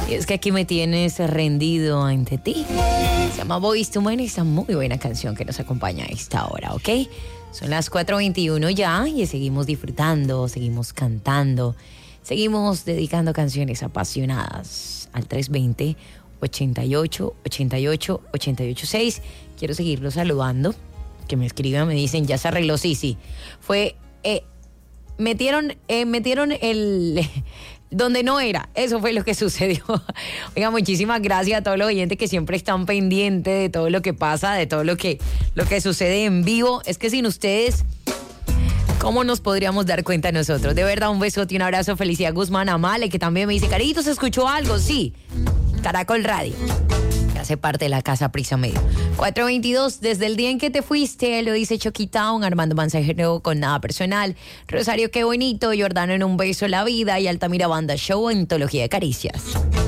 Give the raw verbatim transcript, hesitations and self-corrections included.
Y es que aquí me tienes rendido ante ti. Se llama Boyz two Men y esta muy buena canción que nos acompaña a esta hora, ¿ok? Son las cuatro veintiuno ya y seguimos disfrutando, seguimos cantando, seguimos dedicando canciones apasionadas al tres veinte, ochenta y ocho, ochenta y ocho, ochenta y ocho seis. Quiero seguirlos saludando, que me escriban, me dicen, ya se arregló, sí, sí. Fue, eh, metieron, eh, metieron el... donde no era, eso fue lo que sucedió. Oiga, muchísimas gracias a todos los oyentes que siempre están pendientes de todo lo que pasa, de todo lo que, lo que sucede en vivo. Es que sin ustedes, ¿cómo nos podríamos dar cuenta nosotros? De verdad, un besote y un abrazo. Felicidad Guzmán Amale, que también me dice, Carito, ¿se escuchó algo? Sí, Caracol Radio, que hace parte de la Casa Prisa Medio. cuatro veintidós, desde el día en que te fuiste, lo dice Choquitown, Armando Manzanero con Nada Personal, Rosario Qué Bonito, Jordano en Un Beso la Vida y Altamira Banda Show, Antología de Caricias.